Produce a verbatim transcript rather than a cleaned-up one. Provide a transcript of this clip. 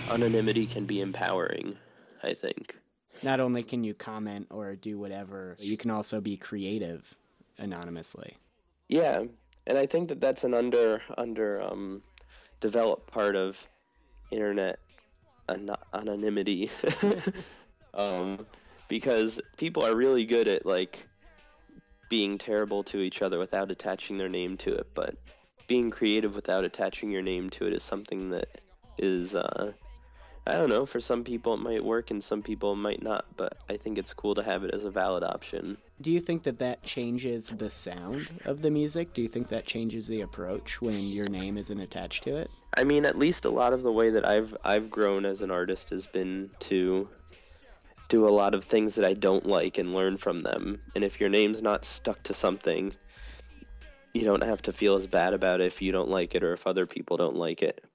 anonymity can be empowering, I think. Not only can you comment or do whatever, you can also be creative anonymously. Yeah, and I think that that's an under under um developed part of internet an- anonymity. um because people are really good at like being terrible to each other without attaching their name to it, but being creative without attaching your name to it is something that is uh I don't know, for some people it might work and some people it might not, but I think it's cool to have it as a valid option. Do you think that that changes the sound of the music? Do you think that changes the approach when your name isn't attached to it? I mean, at least a lot of the way that I've I've grown as an artist has been to do a lot of things that I don't like and learn from them. And if your name's not stuck to something, you don't have to feel as bad about it if you don't like it or if other people don't like it.